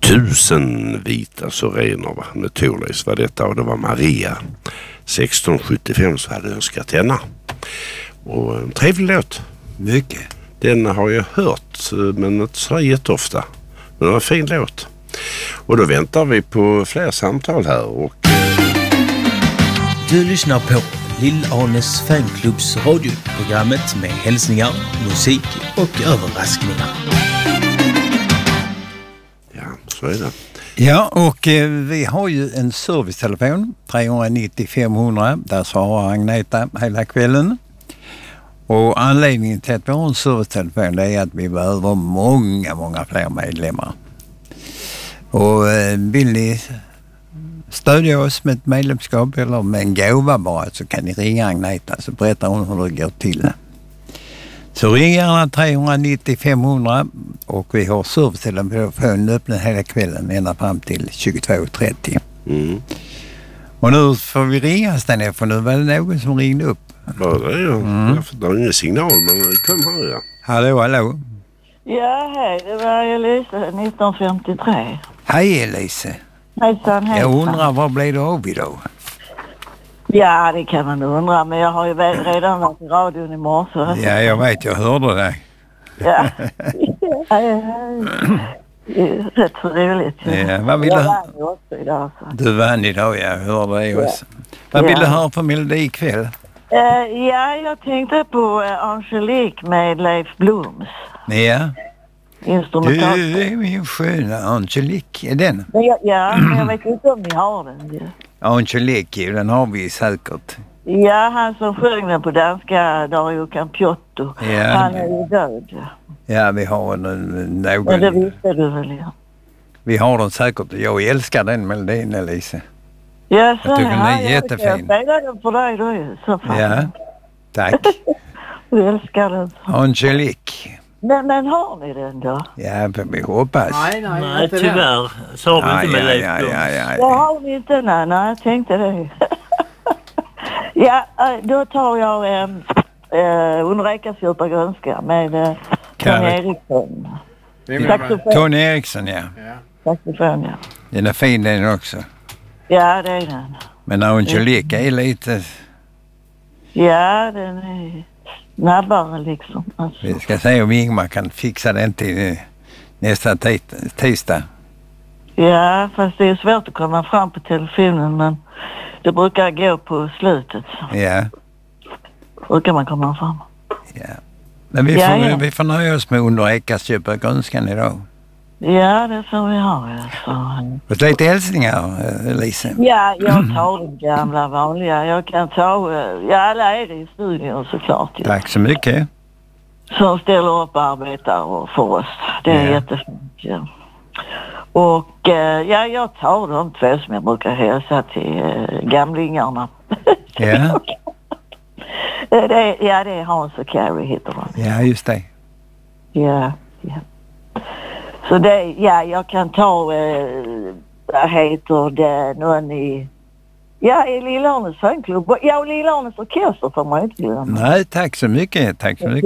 1000 vita syrener med Thorleifs var detta, och det var Maria 1675 så hade önskat henne. Och en trevlig låt. Mycket. Den har jag hört, men inte så jätteofta. Men det var en fin låt. Och då väntar vi på fler samtal här. Och du lyssnar på Lill-Arnes fanklubbs radioprogrammet med hälsningar, musik och överraskningar. Ja, så är det. Ja, och vi har ju en servicetelefon, 390 500, där svarar Agneta hela kvällen. Och anledningen till att vi har en servicetelefon, det är att vi behöver många fler medlemmar. Och vill ni stödja oss med ett medlemskap eller med en gåva bara, så kan ni ringa Agneta, så berättar hon hur det går till. Så ring gärna 390 500, och vi har servicetelefon öppen hela kvällen ända fram till 22.30. Mm. Och nu får vi ringa Sten, för nu var det någon som ringde upp. Ja, det är jag. Jag har ingen signal, men kom här, ja. Hallå. Ja, hej. Det var Elise 1953. Hej Elise. Hejsan. Jag undrar, vad blev det av idag? Ja, det kan man undra, men jag har ju redan varit i radion i morse. Ja, jag vet, jag hörde det. Ja. Rätt så roligt. Ja, vad vill jag du? vann ju också idag. Så. Du vann idag, jag hörde det också. Vad vill du höra för melodi ikväll? Ja, jag tänkte på Angelique med Leif Bloms. Ja. Instrumental. Du är min sköna Angelique, är den? Ja, men jag vet inte om ni har den. Ja. Angelique, den har vi säkert. Ja, han som sjöng den på danska, Dario Campiotto. Ja, han är ju död. Ja, vi har någon... Men det visste du väl, ja. Vi har den säkert. Jag älskar den melodin, Elise. Ja, så jag tycker den är jättefin. Jag spelar den för dig då ju. Så fan. Ja, tack. Du älskar den. Angelique. Men har ni den då? Ja, vi hoppas. Nej, tyvärr. Så har vi inte med Leif Bloms. Ja, har ni inte? Nej, jag tänkte det. Ja, då tar jag Ulrikas djupa grönska med Tony Eriksson. Tony Eriksson, ja. Saxofon, ja. Den är fin den också. Ja, det är den. Men Angelique är lite... Ja, den är snabbare liksom. Alltså. Vi ska se om Ingmar kan fixa den till nästa tisdag. Ja, fast det är svårt att komma fram på telefonen, men det brukar gå på slutet. Ja. Brukar man komma fram. Ja. Men vi får nöja oss med Ulrikas djupa grönskan idag. Ja, det får vi ha. Och lite hälsningar, Lise. Ja, jag tar den gamla vanliga. Jag kan ta alla er i studion såklart. Ja. Tack så mycket. Som ställer upp och arbetar för oss. Det är jättefint. Ja. Och jag tar de två som jag brukar hälsa till gamlingarna. Ja. Det är Hans och Carrie heter de. Ja, just det. Ja. Så jag kan ta, vad heter det, någon i Lill-Arnes fanklubb. Ja, och Lill-Arnes orkester får man inte glömma. Nej, tack så mycket.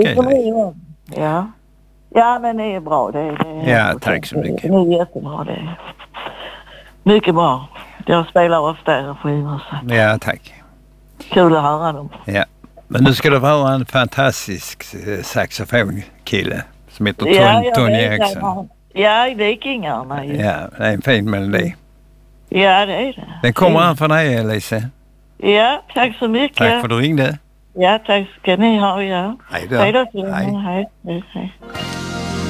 Ja, men det är bra. Ja, tack så mycket. Det är jättebra det. Mycket bra. Jag spelar ofta era skivor. Ja, tack. Kul att höra dem. Ja, men nu ska det vara en fantastisk saxofonkille som heter Tony Eriksson. Ja, i Vikingarna. Ja, det är en fin melodi. Ja, det är det. Den kommer an för dig, Elise. Ja, tack så mycket. Tack för att du ringde. Ja, tack ska ni ha, ja. Hej då. Hej då. Hej.